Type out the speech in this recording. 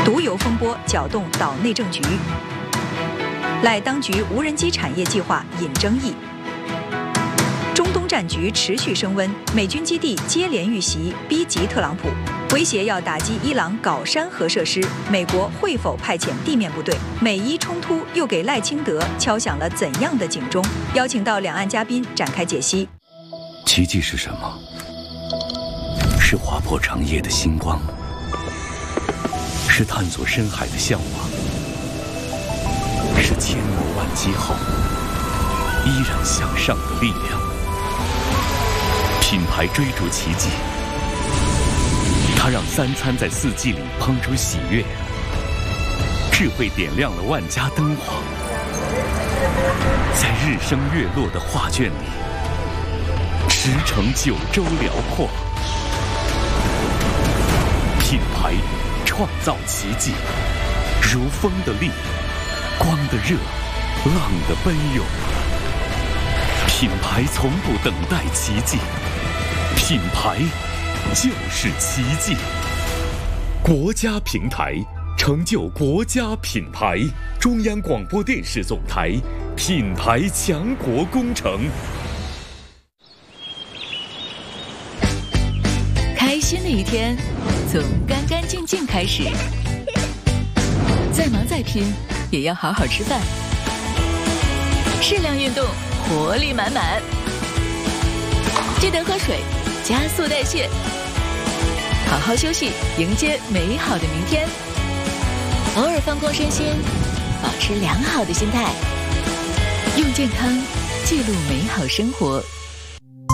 毒油风波搅动岛内政局，赖当局无人机产业计划引争议。中东战局持续升温，美军基地接连遇袭，逼急特朗普，威胁要打击伊朗搞山核设施。美国会否派遣地面部队？美伊冲突又给赖清德敲响了怎样的警钟？邀请到两岸嘉宾展开解析。 奇迹是什么？是划破长夜的星光，是探索深海的向往，是千磨万击后依然向上的力量。品牌追逐奇迹，它让三餐在四季里烹出喜悦，智慧点亮了万家灯火，在日升月落的画卷里驰骋九州辽阔。品牌创造奇迹，如风的力，光的热，浪的奔涌。品牌从不等待奇迹，品牌就是奇迹。国家平台成就国家品牌，中央广播电视总台品牌强国工程。 开心的一天从干干净净开始，再忙再拼也要好好吃饭，适量运动，活力满满，记得喝水，加速代谢，好好休息，迎接美好的明天。偶尔放空身心，保持良好的心态，用健康记录美好生活。